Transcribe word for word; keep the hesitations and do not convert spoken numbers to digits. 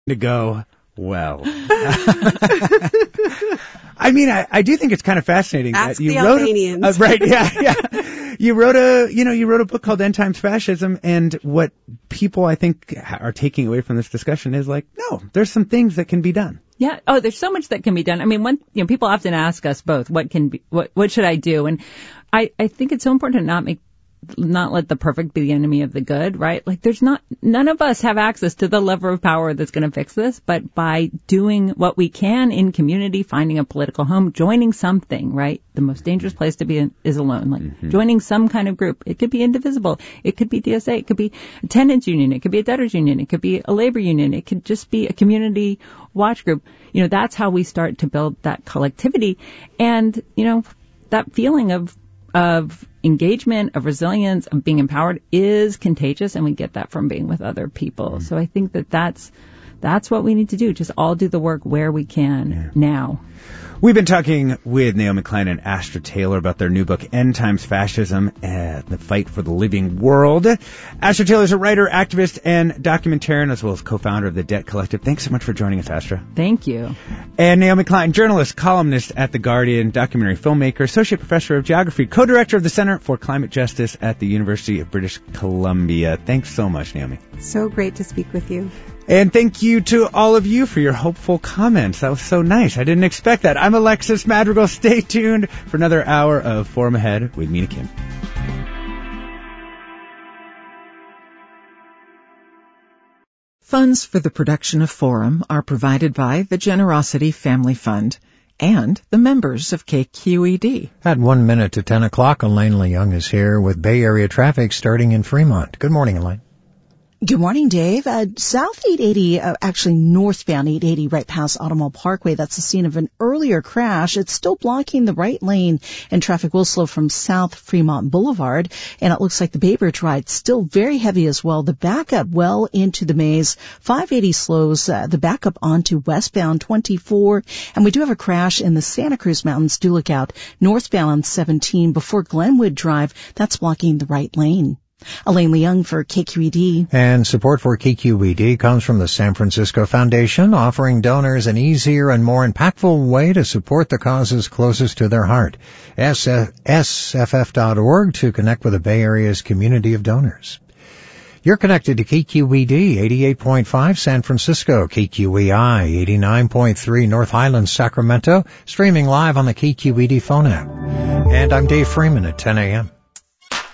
to go, well. I mean, I, I do think it's kind of fascinating Ask that you the wrote, Albanians. uh, right? Yeah, yeah. You wrote a, you know, you wrote a book called End Times Fascism, and what people I think are taking away from this discussion is like, no, there's some things that can be done. Yeah. Oh, there's so much that can be done. I mean, one, you know, people often ask us both, what can be, what, what should I do? And I, I think it's so important to not make, not let the perfect be the enemy of the good, right? Like there's not, none of us have access to the lever of power that's going to fix this, but by doing what we can in community, finding a political home, joining something, right? The most dangerous place to be in is alone, like mm-hmm. joining some kind of group. It could be Indivisible. It could be D S A. It could be a tenants union. It could be a debtors union. It could be a labor union. It could just be a community watch group. You know, that's how we start to build that collectivity and, you know, that feeling of of engagement, of resilience, of being empowered is contagious, and we get that from being with other people. Mm. So I think that that's that's what we need to do. Just all do the work where we can yeah. now. We've been talking with Naomi Klein and Astra Taylor about their new book, End Times Fascism, uh, The Fight for the Living World. Astra Taylor is a writer, activist, and documentarian, as well as co-founder of the Debt Collective. Thanks so much for joining us, Astra. Thank you. And Naomi Klein, journalist, columnist at The Guardian, documentary filmmaker, associate professor of geography, co-director of the Center for Climate Justice at the University of British Columbia. Thanks so much, Naomi. So great to speak with you. And thank you to all of you for your hopeful comments. That was so nice. I didn't expect that. I'm Alexis Madrigal. Stay tuned for another hour of Forum Ahead with Mina Kim. Funds for the production of Forum are provided by the Generosity Family Fund and the members of K Q E D. At one minute to ten o'clock, Elaine Leung is here with Bay Area traffic starting in Fremont. Good morning, Elaine. Good morning, Dave. Uh, South eight eighty, uh, actually northbound eight eighty right past Automall Parkway. That's the scene of an earlier crash. It's still blocking the right lane, and traffic will slow from South Fremont Boulevard. And it looks like the Bay Bridge ride still very heavy as well. The backup well into the maze. five eighty slows uh, the backup onto westbound twenty-four. And we do have a crash in the Santa Cruz Mountains. Do look out northbound seventeen before Glenwood Drive. That's blocking the right lane. Elaine Leung for K Q E D. And support for K Q E D comes from the San Francisco Foundation, offering donors an easier and more impactful way to support the causes closest to their heart. S F F dot org to connect with the Bay Area's community of donors. You're connected to K Q E D eighty-eight point five San Francisco, K Q E I eighty-nine point three North Highlands, Sacramento, streaming live on the K Q E D phone app. And I'm Dave Freeman at ten a.m.